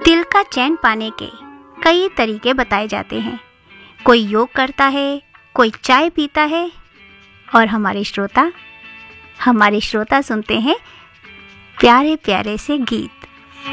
दिल का चैन पाने के कई तरीके बताए जाते हैं। कोई योग करता है, कोई चाय पीता है और हमारे श्रोता सुनते हैं प्यारे प्यारे से गीत।